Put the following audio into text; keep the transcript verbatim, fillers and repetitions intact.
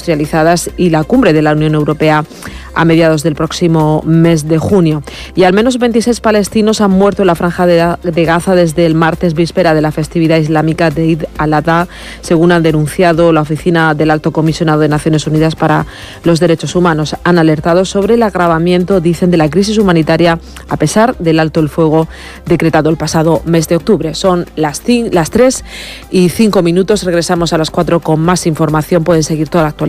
industrializadas y la cumbre de la Unión Europea a mediados del próximo mes de junio. Y al menos veintiséis palestinos han muerto en la franja de, de Gaza desde el martes, víspera de la festividad islámica de Eid al-Adha, según han denunciado la Oficina del Alto Comisionado de Naciones Unidas para los Derechos Humanos. Han alertado sobre el agravamiento, dicen, de la crisis humanitaria a pesar del alto el fuego decretado el pasado mes de octubre. Son las, las tres y cinco minutos. Regresamos a las cuatro con más información. Pueden seguir toda la actualidad